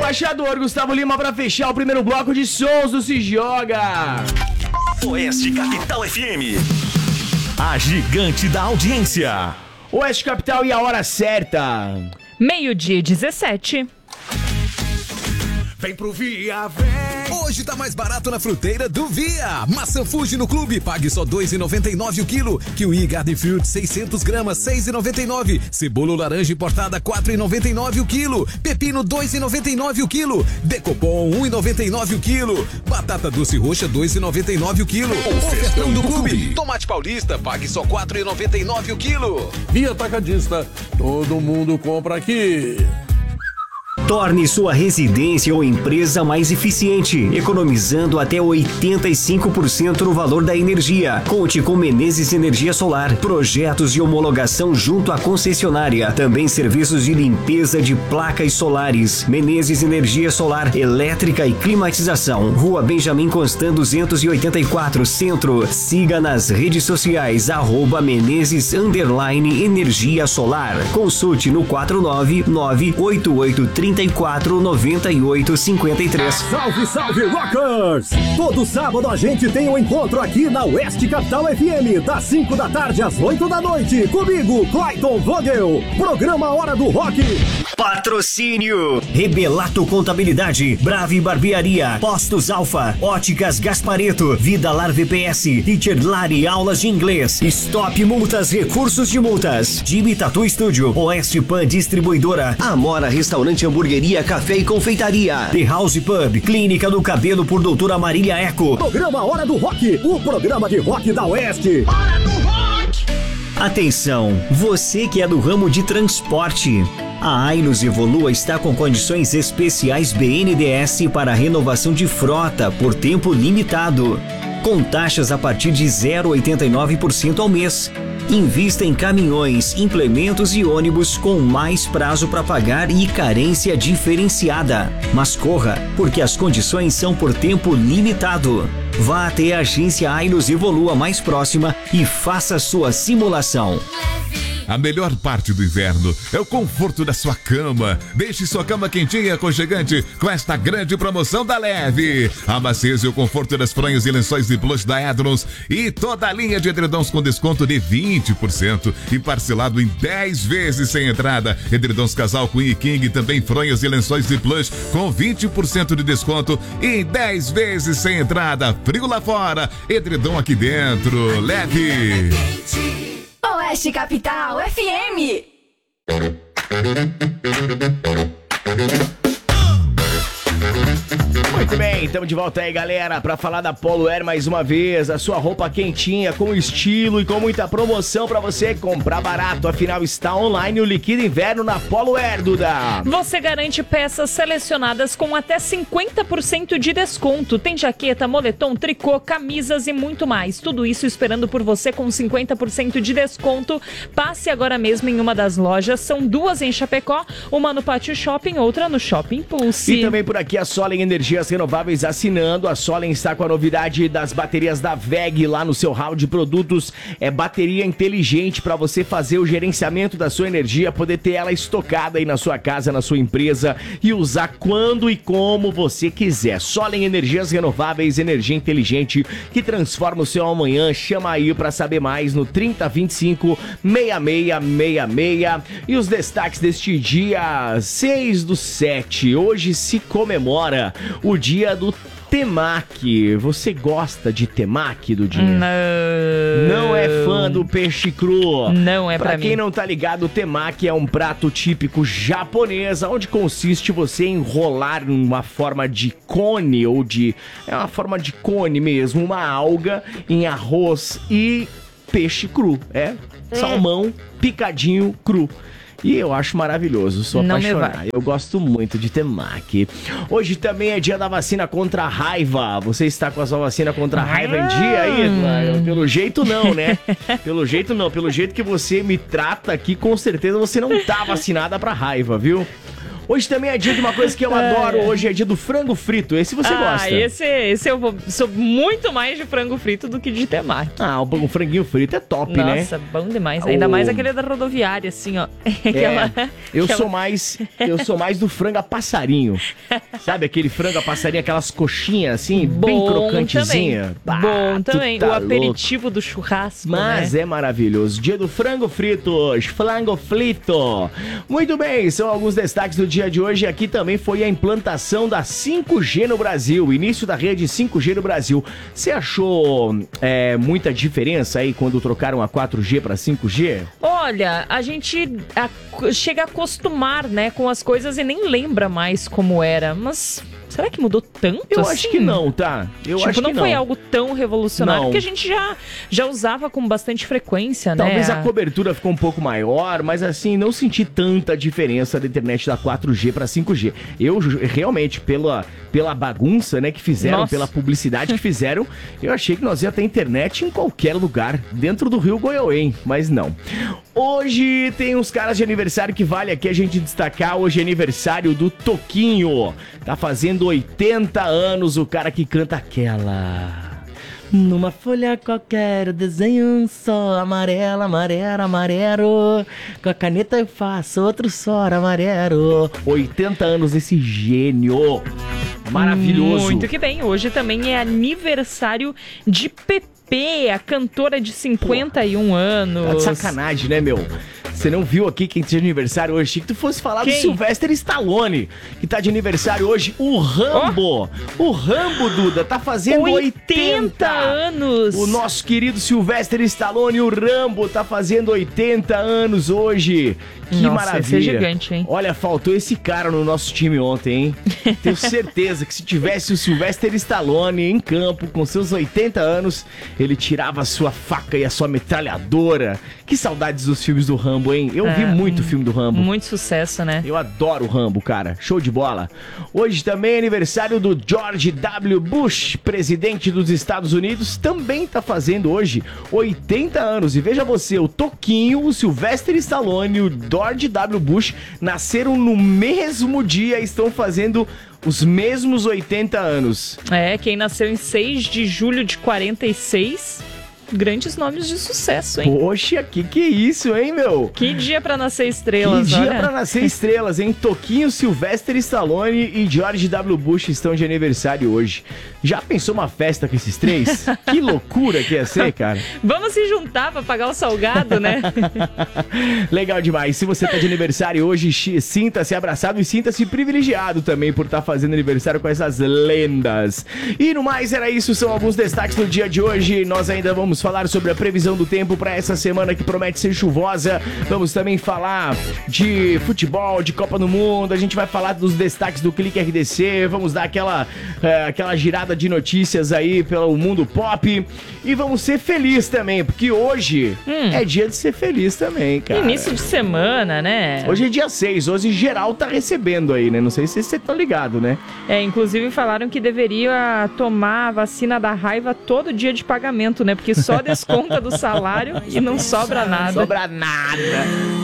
embaixador Gustavo Lima para fechar o primeiro bloco de sons do Se Joga. Oeste Capital FM, a gigante da audiência. Oeste Capital e a hora certa. 12:17. Vem pro Via, vem! Hoje tá mais barato na fruteira do Via. Maçã Fuji no clube, pague só R$2,99 o quilo. Kiwi Garden Fruit 600 gramas, R$6,99. Cebola laranja importada, R$4,99 o quilo. Pepino, R$2,99 o quilo. Decopom, R$1,99 o quilo. Batata doce roxa, R$2,99 o quilo. Ofertão do clube. Tomate paulista, pague só R$4,99 o quilo. Via Atacadista, todo mundo compra aqui. Torne sua residência ou empresa mais eficiente, economizando até 85% no valor da energia. Conte com Menezes Energia Solar. Projetos de homologação junto à concessionária. Também serviços de limpeza de placas solares. Menezes Energia Solar, elétrica e climatização. Rua Benjamin Constant 284, Centro. Siga nas redes sociais @Menezes_Energia Solar. Consulte no 499-8834-9853. Salve, salve, Rockers! Todo sábado a gente tem um encontro aqui na Oeste Capital FM, das 5 da tarde às 8 da noite. Comigo, Clayton Vogel. Programa Hora do Rock. Patrocínio: Rebelato Contabilidade, Brave Barbearia, Postos Alfa, Óticas Gaspareto, Vida Lar VPS, Teacher Lari Aulas de Inglês, Stop Multas Recursos de Multas, Jimmy Tattoo Studio, Oeste Pan Distribuidora, Amora Restaurante Hamburgueria, Café e Confeitaria, The House Pub, Clínica do Cabelo por Doutora Marília Eco. Programa Hora do Rock, o programa de rock da Oeste. Hora do Rock! Atenção, você que é do ramo de transporte. A Ailos Evolua está com condições especiais BNDES para renovação de frota por tempo limitado, com taxas a partir de 0,89% ao mês. Invista em caminhões, implementos e ônibus com mais prazo para pagar e carência diferenciada. Mas corra, porque as condições são por tempo limitado. Vá até a agência Ailos Evolua mais próxima e faça sua simulação. A melhor parte do inverno é o conforto da sua cama. Deixe sua cama quentinha e aconchegante com esta grande promoção da Leve. A maciez e o conforto das fronhas e lençóis de plush da Edrons e toda a linha de edredons com desconto de 20% e parcelado em 10 vezes sem entrada. Edredons Casal Queen e King, também fronhas e lençóis de plush com 20% de desconto e 10 vezes sem entrada. Frio lá fora, edredom aqui dentro. Leve. Oeste Capital FM. Muito bem, estamos de volta aí, galera, para falar da Polo Air mais uma vez. A sua roupa quentinha, com estilo e com muita promoção para você comprar barato. Afinal, está online o Liquida Inverno na Polo Air, Duda. Você garante peças selecionadas com até 50% de desconto. Tem jaqueta, moletom, tricô, camisas e muito mais. Tudo isso esperando por você com 50% de desconto. Passe agora mesmo em uma das lojas. São duas em Chapecó, uma no Pátio Shopping, outra no Shopping Pulse. E também por aqui a Solen Energias Renováveis assinando. A Solen está com a novidade das baterias da WEG lá no seu hall de produtos. É bateria inteligente para você fazer o gerenciamento da sua energia, poder ter ela estocada aí na sua casa, na sua empresa e usar quando e como você quiser. Solen Energias Renováveis, energia inteligente que transforma o seu amanhã. Chama aí para saber mais no 3025-6666. E os destaques deste dia 6/7. Hoje se comemora o dia do temaki. Você gosta de temaki, Dudinha? Não é fã do peixe cru? Não é pra mim. Pra quem não tá ligado, o temaki é um prato típico japonês, onde consiste você enrolar uma forma de cone ou de... É uma forma de cone mesmo, uma alga em arroz e peixe cru. Salmão picadinho cru. E eu acho maravilhoso, sou apaixonado. Eu gosto muito de temaki. Hoje também é dia da vacina contra a raiva. Você está com a sua vacina contra a raiva em dia aí? Pelo jeito não, né? Pelo jeito não. Pelo jeito que você me trata aqui, com certeza você não tá vacinada pra raiva, viu? Hoje também é dia de uma coisa que eu adoro. Hoje é dia do frango frito. Esse você gosta? Esse eu sou muito mais de frango frito do que de temaki. Um franguinho frito é top, Nossa, né? Nossa, bom demais. Ainda mais aquele da rodoviária, assim, ó. Eu sou mais do frango a passarinho. Sabe aquele frango a passarinho, aquelas coxinhas assim, bem crocantezinha? Bom também. Tá o aperitivo do churrasco, Mas é maravilhoso. Dia do frango frito, flango frito. Muito bem, são alguns destaques do dia de hoje. Aqui também foi a implantação da 5G no Brasil, início da rede 5G no Brasil. Você achou muita diferença aí quando trocaram a 4G para 5G? Olha, a gente chega a acostumar, né, com as coisas e nem lembra mais como era, mas... Será que mudou tanto Eu assim? acho que não, tá? Eu acho que não foi algo tão revolucionário, porque a gente já usava com bastante frequência, né? Talvez a cobertura ficou um pouco maior, mas assim, não senti tanta diferença da internet da 4G para 5G. Eu realmente, pela bagunça, né, que fizeram, pela publicidade que fizeram, eu achei que nós ia ter internet em qualquer lugar, dentro do Rio Goiôém, mas não. Hoje tem uns caras de aniversário que vale aqui a gente destacar. Hoje é aniversário do Toquinho. Tá fazendo 80 anos o cara que canta aquela... Numa folha qualquer eu desenho um só, amarelo, amarelo, amarelo. Com a caneta eu faço outro só, amarelo. 80 anos esse gênio. Maravilhoso. Muito que bem. Hoje também é aniversário de Pepe, a cantora de 51 anos. Tá de sacanagem, né, meu? Você não viu aqui quem tá de aniversário hoje? Achei que tu fosse falar do Sylvester Stallone, que tá de aniversário hoje. O Rambo. O Rambo, Duda, tá fazendo 80 anos. O nosso querido Sylvester Stallone, o Rambo, tá fazendo 80 anos hoje. Que maravilha. Esse é gigante, hein? Olha, faltou esse cara no nosso time ontem, hein? Tenho certeza que se tivesse o Sylvester Stallone em campo com seus 80 anos, ele tirava a sua faca e a sua metralhadora. Que saudades dos filmes do Rambo, hein? Eu vi muito filme do Rambo. Muito sucesso, né? Eu adoro o Rambo, cara. Show de bola. Hoje também é aniversário do George W. Bush, presidente dos Estados Unidos. Também tá fazendo hoje 80 anos. E veja você, o Toquinho, o Sylvester Stallone e o George W. Bush nasceram no mesmo dia e estão fazendo os mesmos 80 anos. Quem nasceu em 6 de julho de 46... Grandes nomes de sucesso, hein? Poxa, que é isso, hein, meu? Que dia pra nascer estrelas, Que dia pra nascer estrelas, hein? Toquinho, Sylvester Stallone e George W. Bush estão de aniversário hoje. Já pensou uma festa com esses três? Que loucura que ia ser, cara. Vamos se juntar pra pagar o salgado, né? Legal demais. Se você tá de aniversário hoje, sinta-se abraçado e sinta-se privilegiado também por estar fazendo aniversário com essas lendas. E no mais, era isso. São alguns destaques do dia de hoje. Nós ainda vamos falar sobre a previsão do tempo para essa semana que promete ser chuvosa. Vamos também falar de futebol, de Copa do Mundo. A gente vai falar dos destaques do Clique RDC. Vamos dar aquela girada de notícias aí pelo mundo pop. E vamos ser felizes também, porque hoje é dia de ser feliz também, cara. Início de semana, né? Hoje é dia 6. Hoje geral tá recebendo aí, né? Não sei se você tá ligado, né? Inclusive falaram que deveria tomar a vacina da raiva todo dia de pagamento, né? Porque só desconta do salário e não sobra nada. Sobra nada.